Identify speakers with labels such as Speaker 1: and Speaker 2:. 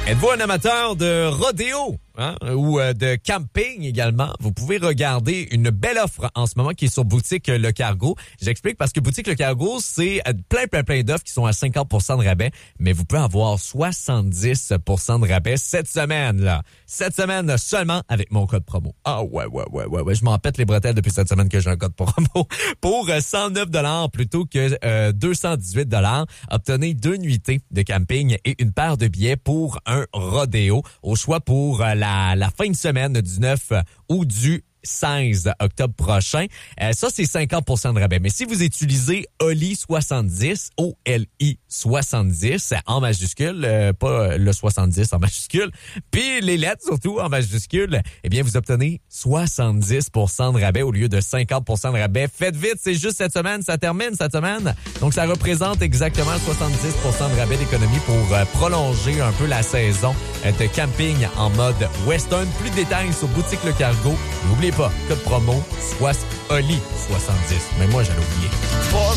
Speaker 1: Êtes-vous un amateur de rodéo ou de camping également? Vous pouvez regarder une belle offre en ce moment qui est sur Boutique Le Cargo. J'explique parce que Boutique Le Cargo, c'est plein d'offres qui sont à 50% de rabais, mais vous pouvez avoir 70% de rabais cette semaine, là. Cette semaine seulement avec mon code promo. Ah ouais. Je m'en pète les bretelles depuis cette semaine que j'ai un code promo. Pour 109$ plutôt que 218$, obtenez 2 nuitées de camping et une paire de billets pour un rodéo au choix pour la fin de semaine du 9 ou du 16 octobre prochain. Ça, c'est 50% de rabais. Mais si vous utilisez OLI70, OLI 70 en majuscule, pas le 70 en majuscule, puis les lettres surtout en majuscule, eh bien, vous obtenez 70% de rabais au lieu de 50% de rabais. Faites vite, c'est juste cette semaine, ça termine cette semaine. Donc, ça représente exactement 70% de rabais d'économie pour prolonger un peu la saison de camping en mode western. Plus de détails sur Boutique Le Cargo. N'oubliez pas, code promo, soit OLI 70. Mais moi, j'allais oublier.